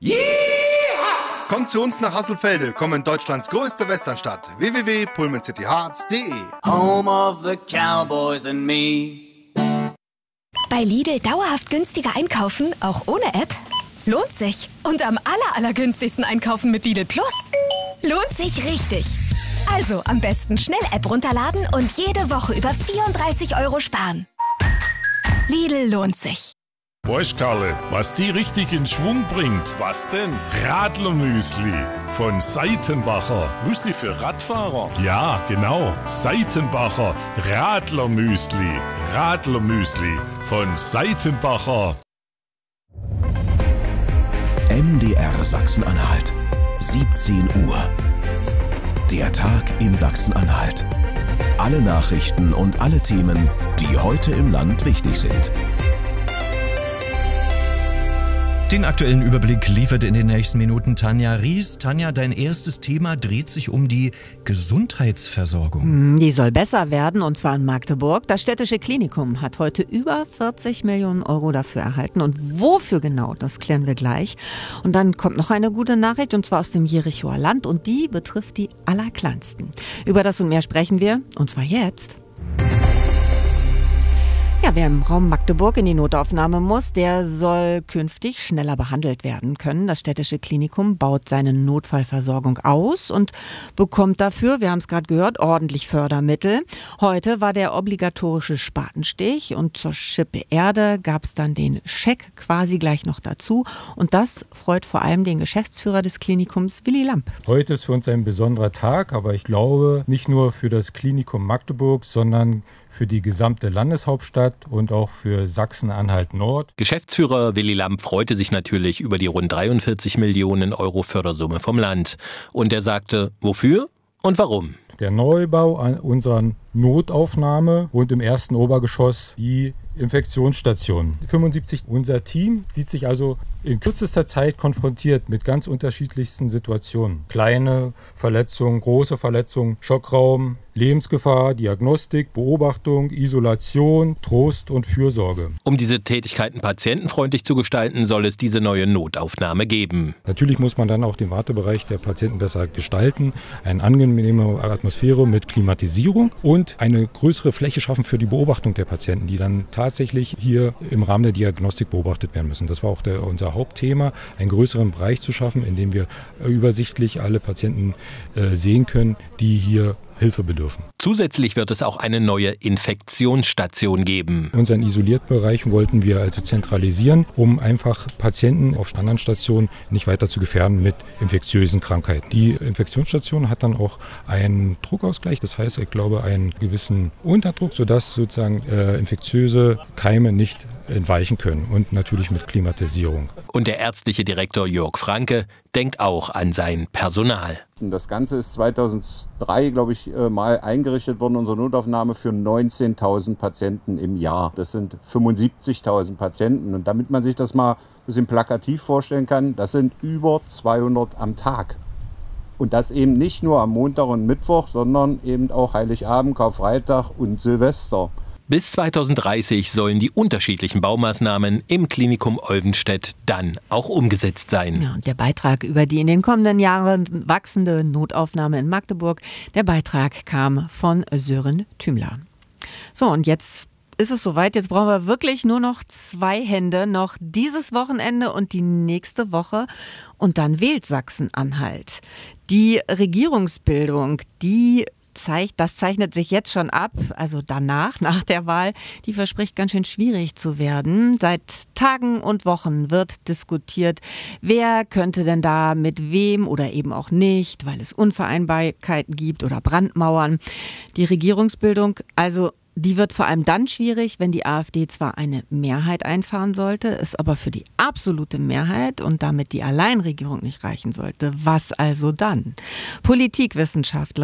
Kommt zu uns nach Hasselfelde, komm in Deutschlands größte Westernstadt. www.pullmancityhearts.de. Home of the Cowboys and me. Bei Lidl dauerhaft günstiger einkaufen, auch ohne App? Lohnt sich. Und am allergünstigsten einkaufen mit Lidl Plus? Lohnt sich richtig. Also am besten schnell App runterladen und jede Woche über 34 € sparen. Lidl lohnt sich. Weißt Karle, was die richtig in Schwung bringt? Was denn? Radlermüsli von Seitenbacher. Müsli für Radfahrer? Ja, genau. Seitenbacher Radlermüsli. Radlermüsli von Seitenbacher. MDR Sachsen-Anhalt. 17 Uhr. Der Tag in Sachsen-Anhalt. Alle Nachrichten und alle Themen, die heute im Land wichtig sind. Den aktuellen Überblick liefert in den nächsten Minuten Tanja Ries. Tanja, dein erstes Thema dreht sich um die Gesundheitsversorgung. Die soll besser werden, und zwar in Magdeburg. Das städtische Klinikum hat heute über 40 Millionen € dafür erhalten. Und wofür genau, das klären wir gleich. Und dann kommt noch eine gute Nachricht, und zwar aus dem Jerichoer Land. Und die betrifft die Allerkleinsten. Über das und mehr sprechen wir, und zwar jetzt. Ja, wer im Raum Magdeburg in die Notaufnahme muss, der soll künftig schneller behandelt werden können. Das städtische Klinikum baut seine Notfallversorgung aus und bekommt dafür, wir haben es gerade gehört, ordentlich Fördermittel. Heute war der obligatorische Spatenstich und zur Schippe Erde gab es dann den Scheck quasi gleich noch dazu. Und das freut vor allem den Geschäftsführer des Klinikums, Willi Lamp. Heute ist für uns ein besonderer Tag, aber ich glaube nicht nur für das Klinikum Magdeburg, sondern für die gesamte Landeshauptstadt und auch für Sachsen-Anhalt Nord. Geschäftsführer Willi Lamp freute sich natürlich über die rund 43 Millionen € Fördersumme vom Land. Und er sagte, wofür und warum? Der Neubau an unserer Notaufnahme und im ersten Obergeschoss die Infektionsstation. 75. Unser Team sieht sich also in kürzester Zeit konfrontiert mit ganz unterschiedlichsten Situationen. Kleine Verletzungen, große Verletzungen, Schockraum, Lebensgefahr, Diagnostik, Beobachtung, Isolation, Trost und Fürsorge. Um diese Tätigkeiten patientenfreundlich zu gestalten, soll es diese neue Notaufnahme geben. Natürlich muss man dann auch den Wartebereich der Patienten besser gestalten, eine angenehme Atmosphäre mit Klimatisierung und eine größere Fläche schaffen für die Beobachtung der Patienten, die dann tatsächlich hier im Rahmen der Diagnostik beobachtet werden müssen. Das war auch unser Hauptthema, einen größeren Bereich zu schaffen, in dem wir übersichtlich alle Patienten sehen können, die hier Hilfe bedürfen. Zusätzlich wird es auch eine neue Infektionsstation geben. Unseren Isolierbereich wollten wir also zentralisieren, um einfach Patienten auf anderen Stationen nicht weiter zu gefährden mit infektiösen Krankheiten. Die Infektionsstation hat dann auch einen Druckausgleich, das heißt, ich glaube, einen gewissen Unterdruck, sodass sozusagen infektiöse Keime nicht entweichen können und natürlich mit Klimatisierung. Und der ärztliche Direktor Jörg Franke denkt auch an sein Personal. Das Ganze ist 2003, glaube ich, mal eingerichtet worden, unsere Notaufnahme für 19.000 Patienten im Jahr. Das sind 75.000 Patienten. Und damit man sich das mal ein bisschen plakativ vorstellen kann, das sind über 200 am Tag. Und das eben nicht nur am Montag und Mittwoch, sondern eben auch Heiligabend, Karfreitag und Silvester. Bis 2030 sollen die unterschiedlichen Baumaßnahmen im Klinikum Olvenstedt dann auch umgesetzt sein. Ja, und der Beitrag über die in den kommenden Jahren wachsende Notaufnahme in Magdeburg, der Beitrag kam von Sören Thümler. So, und jetzt ist es soweit. Jetzt brauchen wir wirklich nur noch 2 Hände, noch dieses Wochenende und die nächste Woche. Und dann wählt Sachsen-Anhalt. Die Regierungsbildung, das zeichnet sich jetzt schon ab, also danach, nach der Wahl, die verspricht ganz schön schwierig zu werden. Seit Tagen und Wochen wird diskutiert, wer könnte denn da mit wem oder eben auch nicht, weil es Unvereinbarkeiten gibt oder Brandmauern. Die Regierungsbildung, also die wird vor allem dann schwierig, wenn die AfD zwar eine Mehrheit einfahren sollte, es aber für die absolute Mehrheit und damit die Alleinregierung nicht reichen sollte. Was also dann? Politikwissenschaftler